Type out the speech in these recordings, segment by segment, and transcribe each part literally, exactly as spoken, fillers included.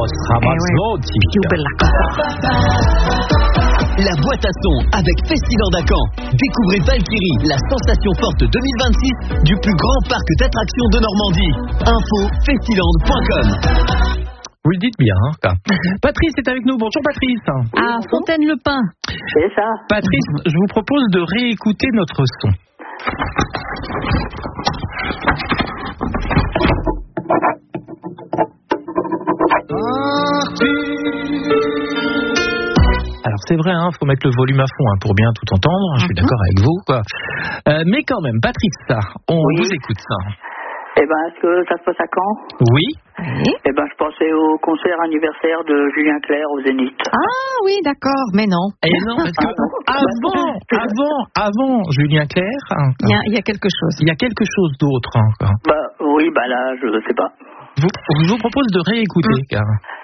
Ramazzotti. Più bella cosa. La boîte à son avec Festiland à Caen. Découvrez Valkyrie, la sensation forte deux mille vingt-six du plus grand parc d'attractions de Normandie. Info festiland point com. Vous le dites bien, hein. Patrice est avec nous. Bonjour Patrice. À Fontaine-le-Pin. C'est ça. Patrice, je vous propose de réécouter notre son. Alors c'est vrai, hein, faut mettre le volume à fond hein, pour bien tout entendre. Je suis Mm-hmm. d'accord avec vous, quoi. Euh, mais quand même, Patrice, ça, on Oui. vous écoute ça. Eh ben, est-ce que ça se passe à Caen? Oui. Oui. Eh ben, je pensais au concert anniversaire de Julien Clerc au Zénith. Ah oui, d'accord, mais non. Et non, parce que avant, avant, avant Julien Clerc, hein, Il y a, il y a quelque chose. il y a quelque chose d'autre. Hein, quoi. Bah oui, bah là, je sais pas. Vous, je vous propose de réécouter, car.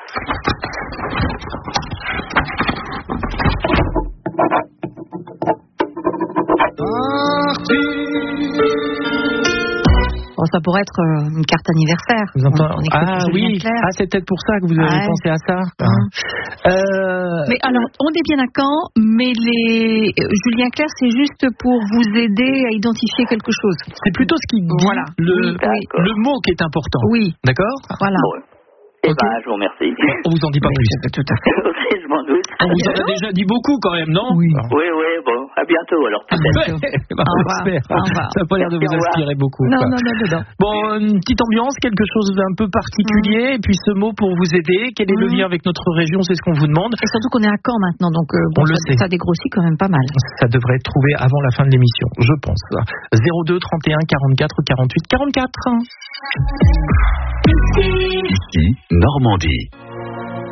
Bon, ça pourrait être euh, une carte anniversaire. Vous entendez? On- on écoute Ah Julien oui, Clerc. ah, c'est peut-être pour ça que vous avez Ouais. pensé à ça. Hum. Euh, Mais alors, on est bien à Caen, mais les euh, Julien Clerc, c'est juste pour vous aider à identifier quelque chose. c'est plutôt ce qui dit Voilà. le, Oui, d'accord. le mot qui est important. Oui, D'accord? voilà. Bon. Eh Ok. ben, je vous remercie. On vous en dit pas Oui, plus. c'est tout à fait. je m'en doute. On vous en a déjà dit beaucoup quand même, non? Oui. Oui, oui, bon, à bientôt alors. peut-être. Bah, Au on revoir. espère. Au revoir. Ça n'a pas l'air de Merci, vous au revoir. inspirer beaucoup. Non, quoi. non, non, non. Bon, une petite ambiance, quelque chose d'un peu particulier, et puis ce mot pour vous aider. Quel est le Mhm. lien avec notre région? C'est ce qu'on vous demande. Et surtout qu'on est à Caen maintenant, donc euh, bon, On le ça, sait. ça dégrossit quand même pas mal. Ça devrait être trouvé avant la fin de l'émission, je pense. zéro deux trente et un quarante-quatre quarante-huit quarante-quatre. Ici, Normandie.